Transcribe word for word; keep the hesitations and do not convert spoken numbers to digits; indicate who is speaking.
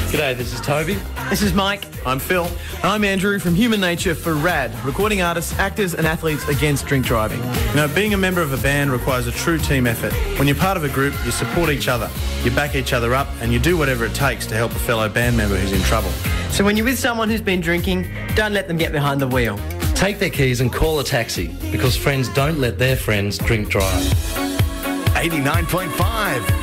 Speaker 1: G'day, this is Toby.
Speaker 2: This is Mike.
Speaker 3: I'm Phil.
Speaker 4: And I'm Andrew from Human Nature for RAD, recording artists, actors and athletes against drink driving.
Speaker 3: You know, being a member of a band requires a true team effort. When you're part of a group, you support each other, you back each other up, and you do whatever it takes to help a fellow band member who's in trouble.
Speaker 2: So when you're with someone who's been drinking, don't let them get behind the wheel.
Speaker 1: Take their keys and call a taxi, because friends don't let their friends drink drive.
Speaker 5: eighty-nine point five